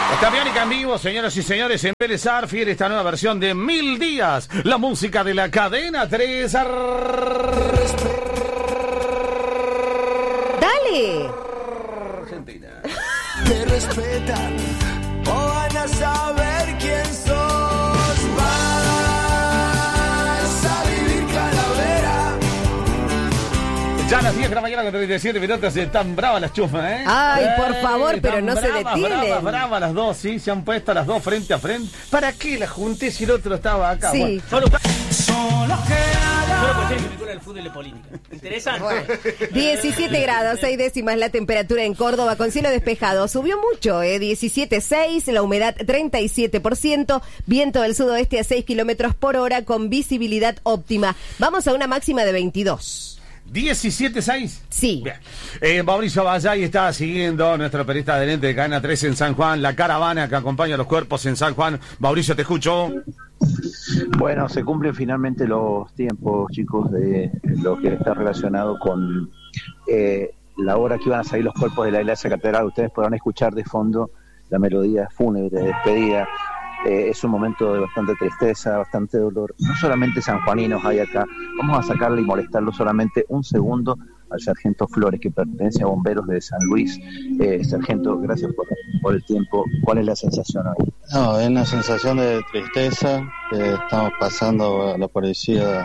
Está Biónica en vivo, señoras y señores, en Vélez Sarsfield, esta nueva versión de 1000 días, la música de la cadena 3. ¡Dale! Argentina. Te respetan o van a saber quién sos. Vas a vivir calavera. Ya a las 10 de la mañana con 37 minutos están bravas las chufas, ¿eh? Ay, por favor, pero no se detienen. Bravas las dos, sí, se han puesto las dos frente a frente. ¿Para qué las junté si el otro estaba acá? Sí. Bueno, Solo cuestión que vincula el fútbol y política. Interesante. Bueno, 17 grados, 6 décimas la temperatura en Córdoba con cielo despejado. Subió mucho, 17,6, la humedad 37%, viento del sudoeste a 6 kilómetros por hora con visibilidad óptima. Vamos a una máxima de 22. 17-6. Sí. Bien. Mauricio Vallay está siguiendo, nuestro periodista de lente de Cadena 3 en San Juan, la caravana que acompaña a los cuerpos en San Juan. Mauricio, te escucho. Bueno, se cumplen finalmente los tiempos, chicos, de lo que está relacionado con la hora que iban a salir los cuerpos de la iglesia catedral. Ustedes podrán escuchar de fondo la melodía fúnebre de despedida. Es un momento de bastante tristeza, bastante dolor. No solamente sanjuaninos hay acá. Vamos a sacarle y molestarlo solamente un segundo al sargento Flores, que pertenece a Bomberos de San Luis. Sargento, gracias por el tiempo. ¿Cuál es la sensación hoy? No, es una sensación de tristeza. Estamos pasando a la policía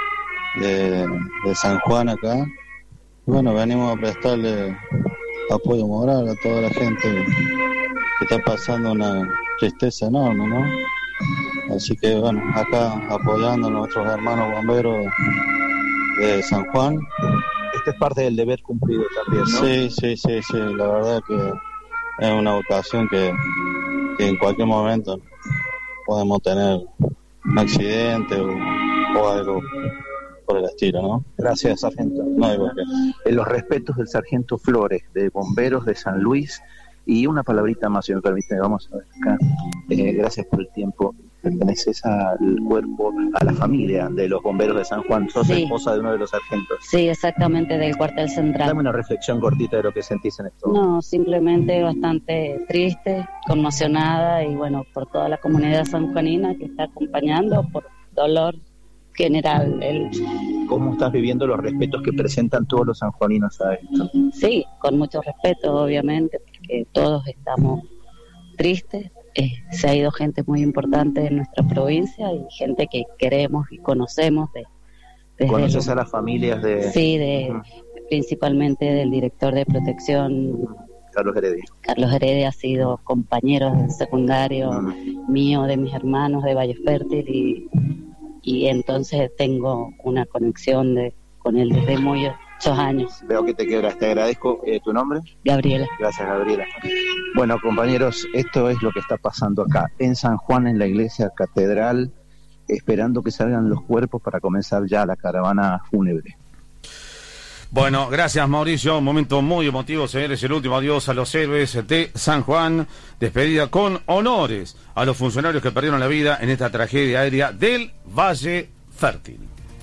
de San Juan acá. Bueno, venimos a prestarle apoyo moral a toda la gente que está pasando una tristeza enorme, ¿no? Así que bueno, acá apoyando a nuestros hermanos bomberos de San Juan. Este es parte del deber cumplido también, ¿no? Sí, la verdad que es una vocación que en cualquier momento podemos tener un accidente o algo por el estilo, ¿no? Gracias, sargento. No hay por qué. Los respetos del sargento Flores, de Bomberos de San Luis. Y una palabrita más, si me permite, vamos a ver acá. Gracias por el tiempo. Perteneces al cuerpo, a la familia de los bomberos de San Juan. Sos esposa de uno de los sargentos. Sí, exactamente, del cuartel central. Dame una reflexión cortita de lo que sentís en esto. No, simplemente bastante triste, conmocionada y bueno, por toda la comunidad sanjuanina que está acompañando, por dolor general. ¿Cómo estás viviendo los respetos que presentan todos los sanjuaninos a esto? Sí, con mucho respeto, obviamente, porque todos estamos tristes. Se ha ido gente muy importante en nuestra provincia y gente que queremos y conocemos. ¿Conoces a las familias de...? Sí, principalmente del director de protección, Carlos Heredia. Carlos Heredia ha sido compañero del secundario mío, de mis hermanos de Valle Fértil y entonces tengo una conexión con él desde muchos años. Veo que te quebras, te agradezco. ¿Tu nombre? Gabriela. Gracias, Gabriela. Bueno, compañeros, esto es lo que está pasando acá, en San Juan, en la iglesia catedral, esperando que salgan los cuerpos para comenzar ya la caravana fúnebre. Bueno, gracias, Mauricio. Un momento muy emotivo, señores. El último adiós a los héroes de San Juan. Despedida con honores a los funcionarios que perdieron la vida en esta tragedia aérea del Valle Fértil.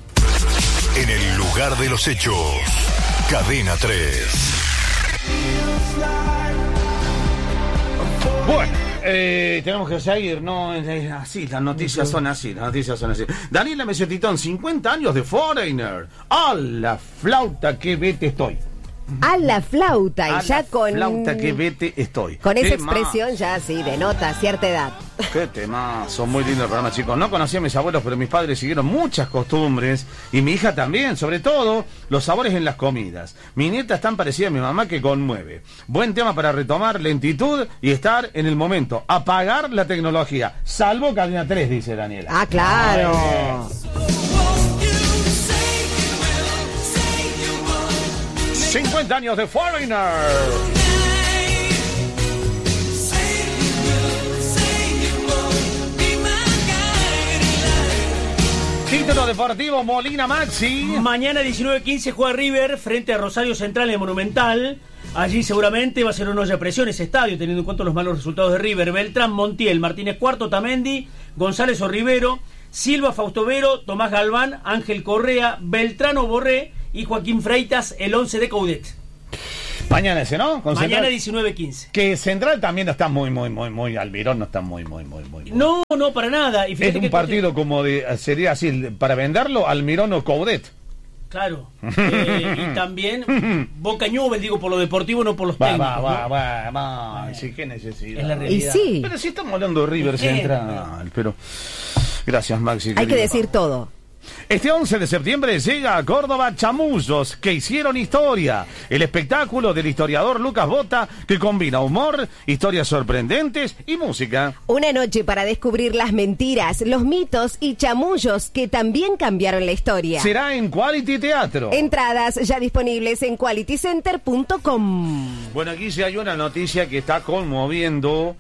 En el lugar de los hechos, Cadena 3. Bueno, tenemos que seguir, ¿no? Así, las noticias son así, Daniela Mesiotitón, 50 años de Foreigner. ¡A la flauta que vete estoy! A la flauta, y ya con... flauta que vete estoy. Con esa expresión ya sí, denota cierta edad. Qué tema, son muy lindos el programa, chicos. No conocía a mis abuelos, pero mis padres siguieron muchas costumbres. Y mi hija también, sobre todo, los sabores en las comidas. Mi nieta es tan parecida a mi mamá que conmueve. Buen tema para retomar lentitud y estar en el momento. Apagar la tecnología. Salvo Cadena 3, dice Daniela. Ah, claro. 50 años de Foreigner. Título deportivo, Molina Maxi. Mañana 19:15 juega River frente a Rosario Central en el Monumental. Allí seguramente va a ser una olla de presión ese estadio, teniendo en cuenta los malos resultados de River. Beltrán, Montiel, Martínez Cuarto, Tamendi, González o Rivero, Silva, Faustovero, Tomás Galván, Ángel Correa, Beltrano Borré y Joaquín Freitas, el 11 de Coudet. Mañana ese, ¿no? Con Mañana Central. 19:15. Que Central también no está muy, Almirón no está muy. No, para nada. Y Es fíjate un que partido como sería así, para venderlo, Almirón o Coudet. Claro. Y también Boca Newell's, digo, por lo deportivo, no por los técnicos. ¿no? Sí, qué necesidad. Es la realidad. Y sí, Pero si estamos hablando de River Central, pero... Gracias, Maxi. hay que querido. decir todo. Este 11 de septiembre llega a Córdoba Chamullos, que hicieron historia. El espectáculo del historiador Lucas Bota, que combina humor, historias sorprendentes y música. Una noche para descubrir las mentiras, los mitos y chamullos que también cambiaron la historia. Será en Quality Teatro. Entradas ya disponibles en qualitycenter.com. Bueno, aquí sí hay una noticia que está conmoviendo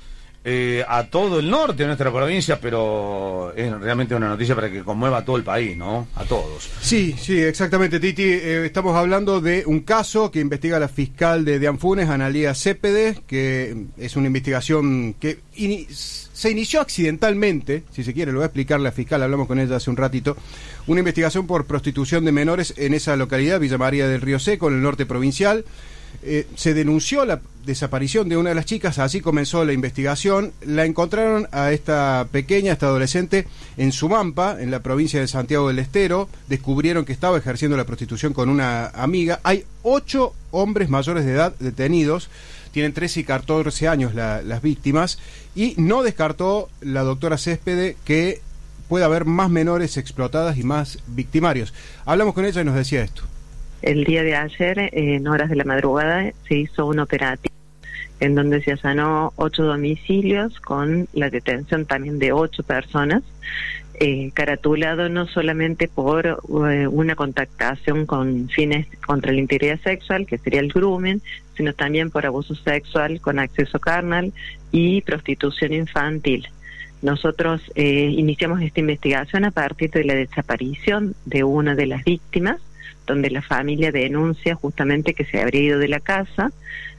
a todo el norte de nuestra provincia, pero es realmente una noticia para que conmueva a todo el país, ¿no? A todos. Sí, exactamente, Titi. Estamos hablando de un caso que investiga la fiscal de Anfunes, Analía Céspedes, que es una investigación que se inició accidentalmente, si se quiere, lo va a explicar la fiscal, hablamos con ella hace un ratito, una investigación por prostitución de menores en esa localidad, Villa María del Río Seco, en el norte provincial. Se denunció la desaparición de una de las chicas, así comenzó la investigación. La encontraron a esta adolescente en Sumampa, en la provincia de Santiago del Estero. Descubrieron que estaba ejerciendo la prostitución con una amiga. Hay 8 hombres mayores de edad detenidos, tienen 13 y 14 años las víctimas, y no descartó la doctora Céspedes que puede haber más menores explotadas y más victimarios. Hablamos con ella y nos decía esto. El día de ayer, en horas de la madrugada, se hizo un operativo en donde se allanó 8 domicilios con la detención también de 8 personas, caratulado no solamente por una contactación con fines contra la integridad sexual, que sería el grooming, sino también por abuso sexual con acceso carnal y prostitución infantil. Nosotros iniciamos esta investigación a partir de la desaparición de una de las víctimas, donde la familia denuncia justamente que se habría ido de la casa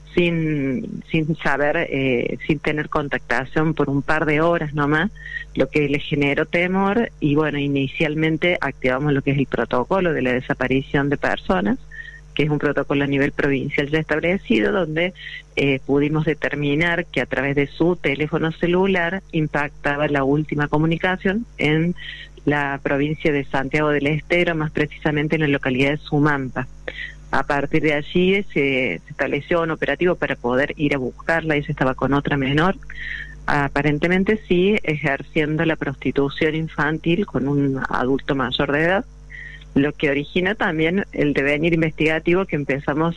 sin saber, sin tener contactación por un par de horas nomás, lo que le generó temor. Y bueno, inicialmente activamos lo que es el protocolo de la desaparición de personas, que es un protocolo a nivel provincial ya establecido, donde pudimos determinar que a través de su teléfono celular impactaba la última comunicación en la provincia de Santiago del Estero, más precisamente en la localidad de Sumampa. A partir de allí se estableció un operativo para poder ir a buscarla. Ella estaba con otra menor, aparentemente sí, ejerciendo la prostitución infantil con un adulto mayor de edad, lo que origina también el devenir investigativo que empezamos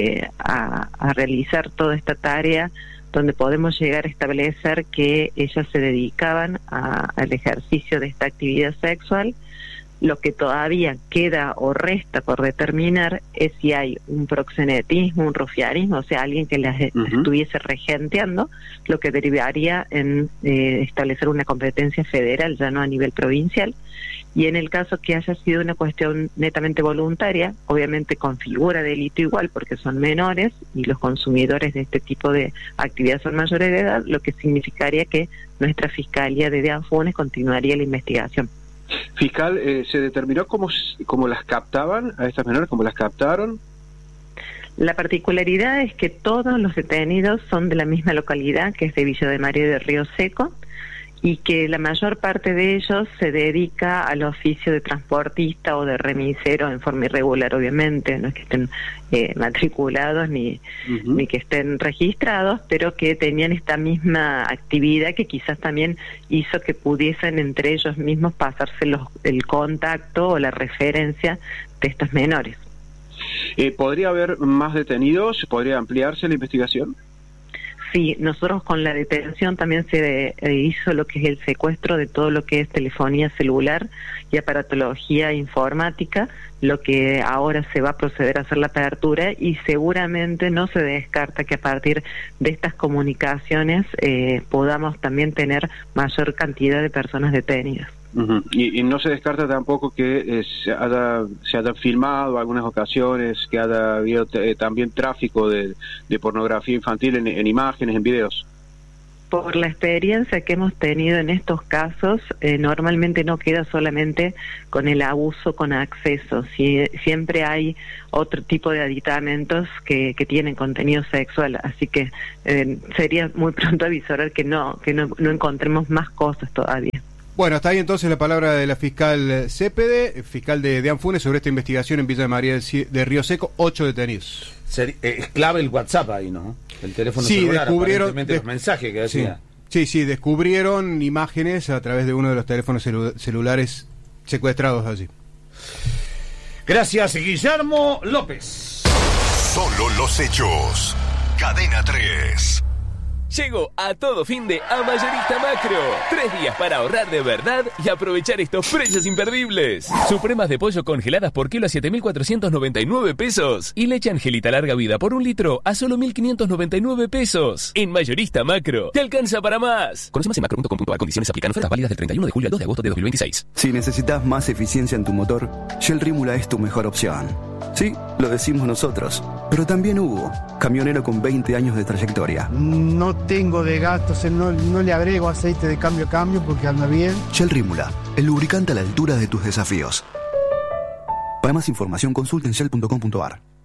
a realizar toda esta tarea, donde podemos llegar a establecer que ellas se dedicaban al ejercicio de esta actividad sexual. Lo que todavía queda o resta por determinar es si hay un proxenetismo, un rufianismo, o sea, alguien que las estuviese regenteando, lo que derivaría en establecer una competencia federal, ya no a nivel provincial. Y en el caso que haya sido una cuestión netamente voluntaria, obviamente configura delito igual porque son menores y los consumidores de este tipo de actividad son mayores de edad, lo que significaría que nuestra Fiscalía de Anfunes continuaría la investigación. Fiscal, ¿se determinó cómo las captaban a estas menores, cómo las captaron? La particularidad es que todos los detenidos son de la misma localidad, que es de Villa de María del Río Seco, y que la mayor parte de ellos se dedica al oficio de transportista o de remisero en forma irregular, obviamente, no es que estén matriculados ni que estén registrados, pero que tenían esta misma actividad que quizás también hizo que pudiesen entre ellos mismos pasarse el contacto o la referencia de estos menores. ¿Podría haber más detenidos? ¿Podría ampliarse la investigación? Sí, nosotros con la detención también se hizo lo que es el secuestro de todo lo que es telefonía celular y aparatología informática, lo que ahora se va a proceder a hacer la apertura, y seguramente no se descarta que a partir de estas comunicaciones podamos también tener mayor cantidad de personas detenidas. Y no se descarta tampoco que se haya filmado algunas ocasiones, que haya habido también tráfico de pornografía infantil en imágenes, en videos. por la experiencia que hemos tenido en estos casos, normalmente no queda solamente con el abuso con acceso. Siempre hay otro tipo de aditamentos que tienen contenido sexual, así que sería muy pronto avisar que no encontremos más cosas todavía. Bueno, hasta ahí entonces la palabra de la fiscal Cepede, fiscal de Anfunes, sobre esta investigación en Villa de María de Río Seco, 8 detenidos. Es clave el WhatsApp ahí, ¿no? El teléfono sí, celular, descubrieron los mensajes que decía. Sí, descubrieron imágenes a través de uno de los teléfonos celulares secuestrados allí. Gracias, Guillermo López. Solo los hechos. Cadena 3. Llegó a todo fin de a Mayorista Macro. 3 días para ahorrar de verdad y aprovechar estos precios imperdibles. Supremas de pollo congeladas por kilo a 7.499 pesos. Y leche Angelita larga vida por 1 litro a solo 1.599 pesos. En Mayorista Macro, te alcanza para más. Conoce más en macro.com.ar. Condiciones aplican. Ofertas válidas del 31 de julio al 2 de agosto de 2026. Si necesitas más eficiencia en tu motor, Shell Rímula es tu mejor opción. Sí, lo decimos nosotros, pero también Hugo, camionero con 20 años de trayectoria. No tengo de gastos, no le agrego aceite de cambio a cambio porque anda bien. Shell Rímula, el lubricante a la altura de tus desafíos. Para más información consulta en shell.com.ar.